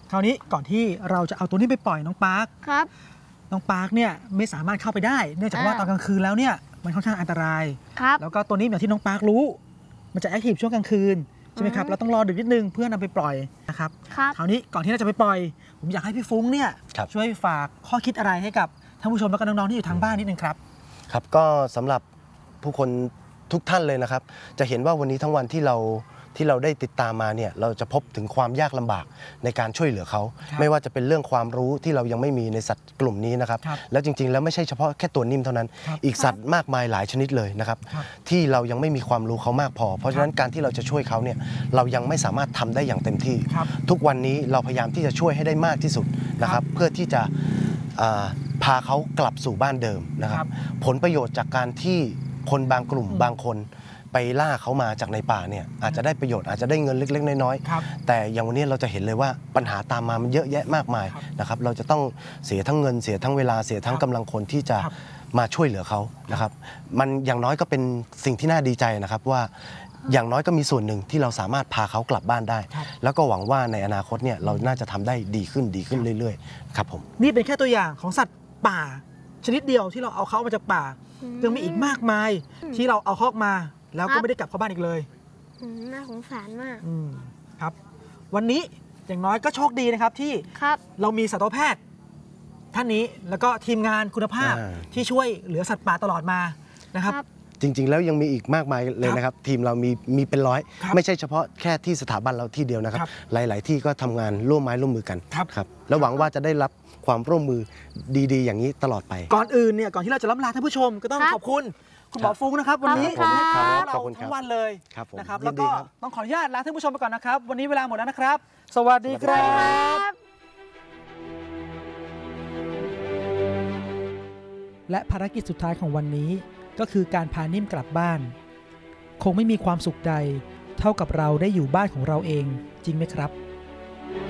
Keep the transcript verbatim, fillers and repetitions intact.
คราวนี้ก่อนที่เราจะเอาตัวนี้ไปปล่อยน้องปาร์คครับน้องปาร์คเนี่ยไม่สามารถเข้าไปได้เนื่องจากว่าตอนกลางคืนแล้วเนี่ยมันค่อนข้างอันตรายครับแล้วก็ตัวนี้อย่างที่น้องปาร์ครู้มันจะแอคทีฟช่วงกลางคืนใช่ไหมครับเราต้องรอดึกนิดนึงเพื่อนำไปปล่อยนะครับคราวนี้ก่อนที่เราจะไปปล่อยผมอยากให้พี่ฟุ้งเนี่ยช่วยฝากข้อคิดอะไรให้กับท่านผู้ชมและก็น้องๆที่อยู่ทางบ้านนิดนึงครับครับก็สำหรับผู้คนทุกท่านเลยนะครับจะเห็นว่าวันนี้ทั้งวันที่เราที่เราได้ติดตามมาเนี่ยเราจะพบถึงความยากลำบากในการช่วยเหลือเขาไม่ว่าจะเป็นเรื่องความรู้ที่เรายังไม่มีในสัตว์กลุ่มนี้นะครับแล้วจริงๆแล้วไม่ใช่เฉพาะแค่ตัวนิ่มเท่านั้นอีกสัตว์มากมายหลายชนิดเลยนะครับที่เรายังไม่มีความรู้เขามากพอเพราะฉะนั้นการที่เราจะช่วยเขาเนี่ยเรายังไม่สามารถทำได้อย่างเต็มที่ทุกวันนี้เราพยายามที่จะช่วยให้ได้มากที่สุดนะครับเพื่อที่จะพาเขากลับสู่บ้านเดิมนะครับผลประโยชน์จากการที่คนบางกลุ่มบางคนไปล่าเขามาจากในป่าเนี่ยอาจจะได้ประโยชน์อาจจะได้เงินเล็กๆน้อยๆแต่อย่างวันนี้เราจะเห็นเลยว่าปัญหาตามมามันเยอะแยะมากมายนะครับเราจะต้องเสียทั้งเงินเสียทั้งเวลาเสียทั้งกำลังคนที่จะมาช่วยเหลือเขานะครับมันอย่างน้อยก็เป็นสิ่งที่น่าดีใจนะครับว่าอย่างน้อยก็มีส่วนหนึ่งที่เราสามารถพาเขากลับบ้านได้แล้วก็หวังว่าในอนาคตเนี่ยเราน่าจะทำได้ดีขึ้นดีขึ้นเรื่อยๆครับผมนี่เป็นแค่ตัวอย่างของสัตว์ป่าชนิดเดียวที่เราเอาเขามาจากป่ายังมีอีกมากมายที่เราเอาเขาออกมาแล้วก็ไม่ได้กลับเข้าบ้านอีกเลยน่าสงสารมากครับวันนี้อย่างน้อยก็โชคดีนะครับที่เรามีสัตวแพทย์ท่านนี้แล้วก็ทีมงานคุณภาพที่ช่วยเหลือสัตว์ป่าตลอดมานะครับจริงๆแล้วยังมีอีกมากมายเลยนะครับทีมเรามีมีเป็นร้อยไม่ใช่เฉพาะแค่ที่สถาบันเราที่เดียวนะครับหลายๆที่ก็ทำงานร่วมไม้ร่วมมือกันครับแล้วหวังว่าจะได้รับความร่วมมือดีๆอย่างนี้ตลอดไปก่อนอื่นเนี่ยก่อนที่เราจะล่ำลาท่านผู้ชมก็ต้องขอบคุณคุณหมอฟุ้งนะครับวันนี้เราทั้งวันเลยนะครับแล้วก็ต้องขออนุญาตลาท่านผู้ชมไปก่อนนะครับวันนี้เวลาหมดแล้วนะครับสวัสดีครับและภารกิจสุดท้ายของวันนี้ก็คือการพานิ่มกลับบ้านคงไม่มีความสุขใดเท่ากับเราได้อยู่บ้านของเราเองจริงไหมครับ